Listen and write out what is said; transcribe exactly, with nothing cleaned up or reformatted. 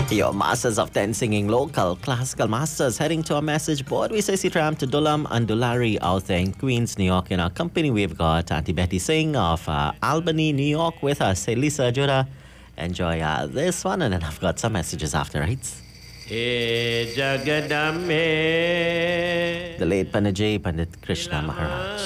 Your Masters of ten singing local classical masters heading to a message board. We say Sitram to Dulam and Dulari out there in Queens, New York. In our company, we've got Auntie Betty Singh of uh, Albany, New York with us. Hey, Lisa Jura, enjoy uh, this one, and then I've got some messages after, right? Hey, Jagadambe. The late Pandit J. Pandit Krishna Maharaj.